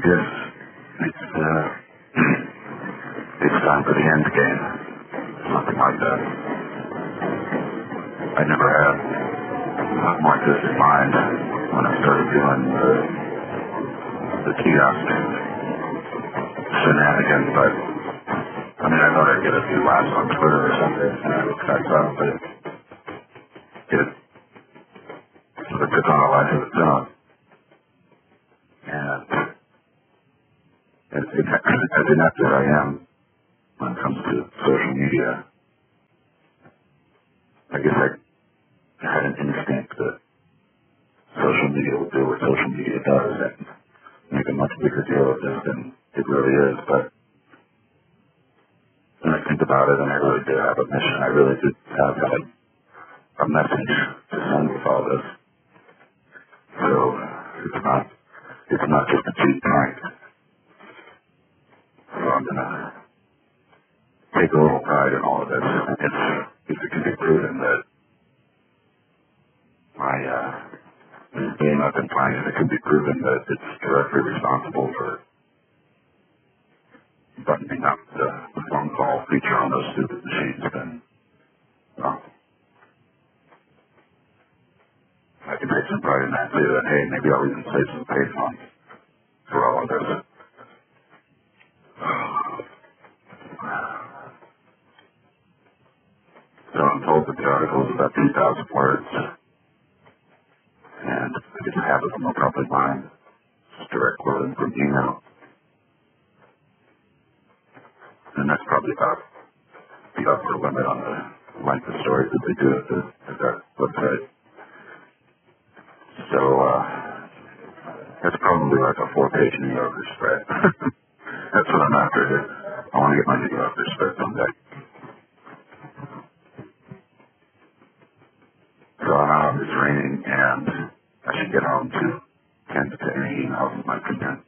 guess it's time for the end game. Something like that. I never had something like this in mind when I started doing the kiosk shenanigans, but I mean, I thought I'd get a few laughs on Twitter or something, and I looked back up, but it sort of took on a life of its own. And as inept as I am when it comes to social media, I guess I had an instinct that social media will do what social media does and make a much bigger deal of this than it really is. But when I think about it, and I really did have a mission, I really did have a message to send with all this. So it's not just a cheap prank. So I'm gonna take a little pride in all of this. If it can be proven that my game I've been playing, if it can be proven that it's directly responsible for buttoning up the phone call feature on those stupid machines, then well, I can take some pride in that too. And hey, maybe I'll even save some pay funds for all of this. So I'm told that the article is about 2,000 words, and I get to have it from a public line. It's direct quoting from email. And that's probably about the upper limit on the length of stories that they do at that website. So, that's probably like a 4-page New Yorker spread. That's what I'm after here. I want to get my New Yorker spread someday. So I'm out, it's raining, and I should get home to tend to any emails that might come in.